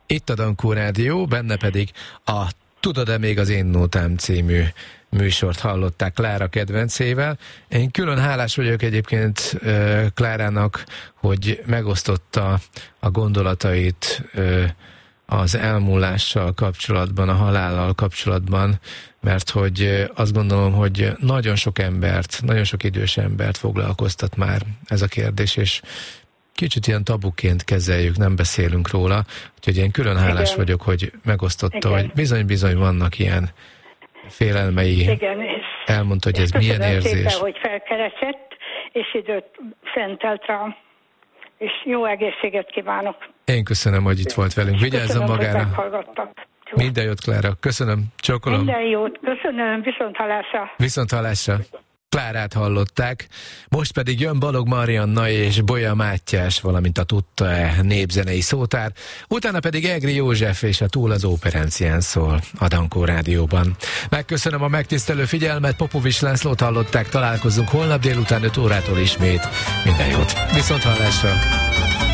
itt a Dankó Rádió, benne pedig a Tudod-e még az én nótám című műsort hallották Klára kedvencével. Én külön hálás vagyok egyébként Klárának, hogy megosztotta a gondolatait az elmúlással kapcsolatban, a halállal kapcsolatban, mert hogy azt gondolom, hogy nagyon sok embert, nagyon sok idős embert foglalkoztat már ez a kérdés, és kicsit ilyen tabuként kezeljük, nem beszélünk róla, úgyhogy én külön hálás vagyok, hogy megosztotta, hogy bizony-bizony vannak ilyen félelmei. Igen, elmondta, hogy ez milyen érzés. Szépen, hogy felkeresett, és időt szentelt rám, és jó egészséget kívánok. Én köszönöm, hogy itt volt velünk. Vigyázzon magára. Minden jót, Klára. Köszönöm, csókolom. Minden jót, köszönöm, viszonthallásra. Viszonthallásra. Klárát hallották, most pedig jön Balog Marianna és Bolya Mátyás, valamint a Tudta-e népzenei szótár, utána pedig Egri József és a Túl az óperencián szól a Dankó Rádióban. Megköszönöm a megtisztelő figyelmet, Popovics Lászlót hallották, találkozunk holnap délután 5 órától ismét. Minden jót, viszonthallásra!